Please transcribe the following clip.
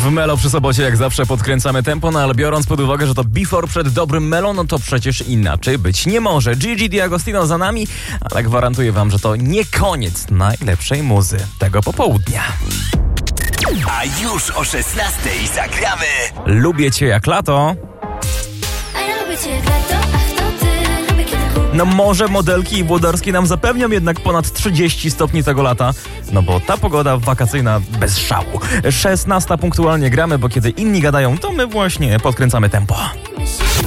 W Melo przy sobocie jak zawsze podkręcamy tempo, no ale biorąc pod uwagę, że to before przed dobrym Melo, no to przecież inaczej być nie może. Gigi D'Agostino za nami, ale gwarantuję wam, że to nie koniec najlepszej muzy tego popołudnia. A już o 16:00 zagramy. Lubię cię jak lato. A ja lubię cię jak lato, ach to ty, lubię kiedy No może modelki i włodarskie nam zapewnią jednak ponad 30 stopni tego lata, no bo ta pogoda wakacyjna bez szału. 16:00 punktualnie gramy, bo kiedy inni gadają, to my właśnie podkręcamy tempo. myślimy.